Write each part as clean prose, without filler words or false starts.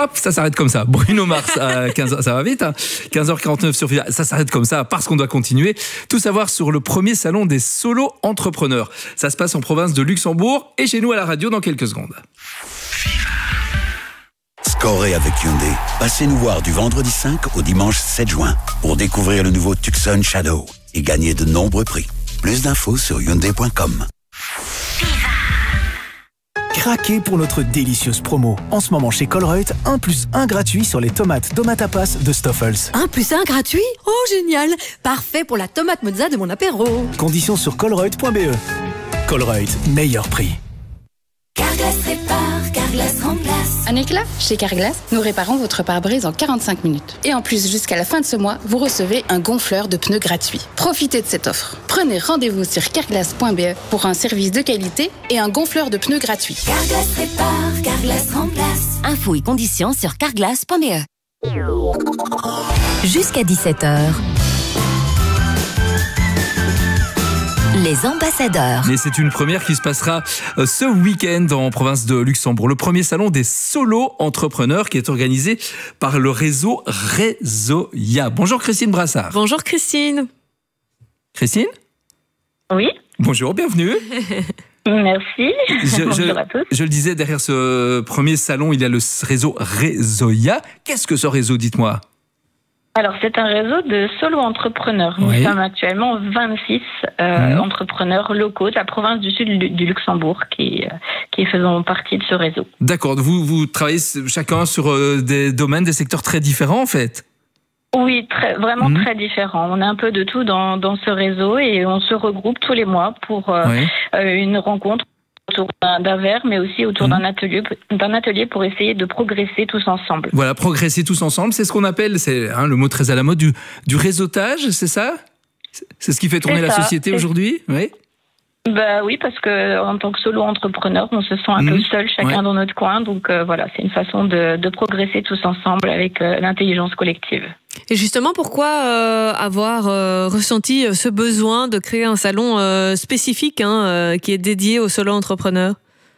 hop, ça s'arrête comme ça. Bruno Mars à 15h, ça va vite, hein. 15h49 sur Viva, ça s'arrête comme ça parce qu'on doit continuer. Tout savoir sur le premier salon des solo entrepreneurs. Ça se passe en province de Luxembourg et chez nous à la radio dans quelques secondes. Scorez avec Hyundai. Passez nous voir du vendredi 5 au dimanche 7 juin pour découvrir le nouveau Tucson Shadow et gagner de nombreux prix. Plus d'infos sur Hyundai.com. Craquez pour notre délicieuse promo. En ce moment chez Colruyt, 1 + 1 gratuit sur les tomates Domatapas de Stoffels. 1 + 1 gratuit? Oh, génial! Parfait pour la tomate mozza de mon apéro. Conditions sur colruyt.be. Colruyt, meilleur prix. Carglass répare, Carglass remplace. Un éclat? Chez Carglass, nous réparons votre pare-brise en 45 minutes. Et en plus, jusqu'à la fin de ce mois, vous recevez un gonfleur de pneus gratuit. Profitez de cette offre. Prenez rendez-vous sur carglass.be pour un service de qualité et un gonfleur de pneus gratuit. Carglass répare, Carglass remplace. Infos et conditions sur carglass.be. Jusqu'à 17h. Les ambassadeurs. Et c'est une première qui se passera ce week-end en province de Luxembourg. Le premier salon des solo entrepreneurs qui est organisé par le réseau Réseauia. Bonjour Christine Brassard. Bonjour Christine. Christine ? Oui. Bonjour, bienvenue. Merci. Bonjour à tous. Je le disais, derrière ce premier salon, il y a le réseau Réseauia. Qu'est-ce que ce réseau, dites-moi ? Alors, c'est un réseau de solo-entrepreneurs. Nous sommes actuellement 26 entrepreneurs locaux de la province du sud du Luxembourg qui faisons partie de ce réseau. D'accord. Vous travaillez chacun sur des domaines, des secteurs très différents, en fait ? Oui, vraiment très différents. On a un peu de tout dans ce réseau et on se regroupe tous les mois pour une rencontre autour d'un verre, mais aussi autour d'un atelier pour essayer de progresser tous ensemble. Voilà, progresser tous ensemble, c'est ce qu'on appelle, c'est le mot très à la mode, du réseautage, c'est ça ? C'est ce qui fait tourner la société aujourd'hui ? Oui. Bah oui, parce que en tant que solo-entrepreneur, on se sent un peu seul, chacun dans notre coin. Donc voilà, c'est une façon de progresser tous ensemble avec l'intelligence collective. Et justement, pourquoi avoir ressenti ce besoin de créer un salon spécifique qui est dédié aux solo-entrepreneurs ?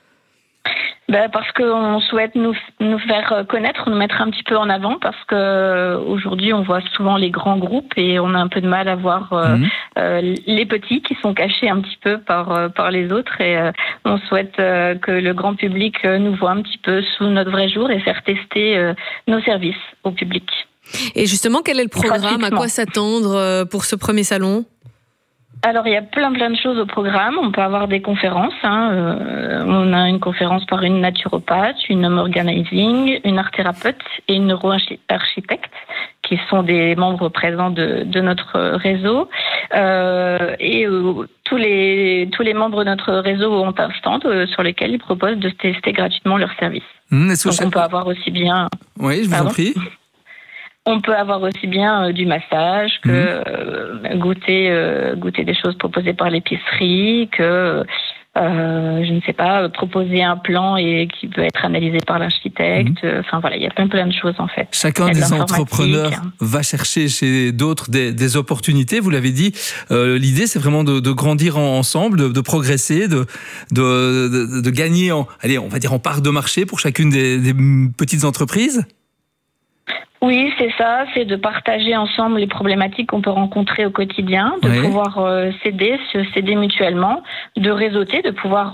Parce qu'on souhaite nous faire connaître, nous mettre un petit peu en avant, parce que aujourd'hui on voit souvent les grands groupes et on a un peu de mal à voir les petits qui sont cachés un petit peu par les autres, et on souhaite que le grand public nous voit un petit peu sous notre vrai jour et faire tester nos services au public. Et justement, quel est le programme ? À quoi s'attendre pour ce premier salon ? Alors, il y a plein de choses au programme. On peut avoir des conférences. On a une conférence par une naturopathe, une home organizing, une art thérapeute et une neuroarchitecte, qui sont des membres présents de notre réseau. Tous les membres de notre réseau ont un stand sur lequel ils proposent de tester gratuitement leurs services. Donc, on peut avoir aussi bien... Oui, je vous en prie. On peut avoir aussi bien du massage que goûter des choses proposées par l'épicerie, que je ne sais pas, proposer un plan et qui peut être analysé par l'architecte. Enfin voilà, il y a plein de choses en fait. Chacun des entrepreneurs va chercher chez d'autres des opportunités. Vous l'avez dit, l'idée c'est vraiment de grandir ensemble, de progresser, de gagner on va dire en part de marché pour chacune des petites entreprises. Oui, c'est ça, c'est de partager ensemble les problématiques qu'on peut rencontrer au quotidien, de pouvoir se s'aider mutuellement, de réseauter, de pouvoir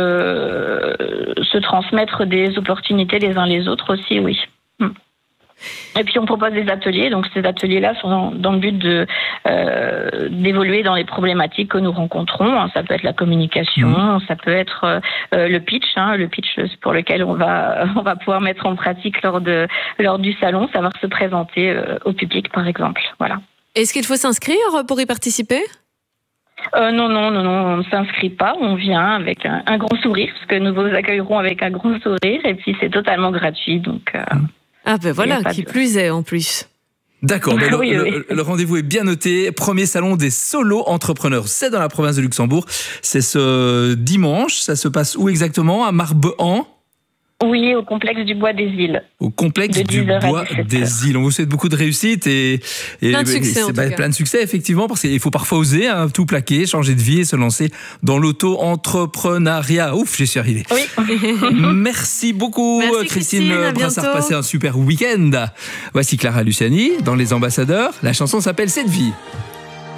se transmettre des opportunités les uns les autres aussi, oui. Et puis on propose des ateliers, donc ces ateliers-là sont dans le but d'évoluer dans les problématiques que nous rencontrons. Ça peut être la communication, ça peut être le pitch pour lequel on va pouvoir mettre en pratique lors du salon, savoir se présenter au public par exemple. Voilà. Est-ce qu'il faut s'inscrire pour y participer ? Non, on ne s'inscrit pas, on vient avec un grand sourire, parce que nous vous accueillerons avec un grand sourire, et puis c'est totalement gratuit, donc... Ah ben voilà, qui plus est en plus. D'accord, le rendez-vous est bien noté. Premier salon des solo-entrepreneurs, c'est dans la province de Luxembourg. C'est ce dimanche, ça se passe où exactement ? À Marbehan ? Oui, au complexe du Bois des Îles. Au complexe du Bois des Îles. On vous souhaite beaucoup de réussite et plein de succès, plein de succès, effectivement, parce qu'il faut parfois oser tout plaquer, changer de vie et se lancer dans l'auto-entrepreneuriat. Ouf, j'y suis arrivé. Oui. Merci beaucoup, Christine Brassard. Passez un super week-end. Voici Clara Luciani dans Les Ambassadeurs. La chanson s'appelle Cette vie.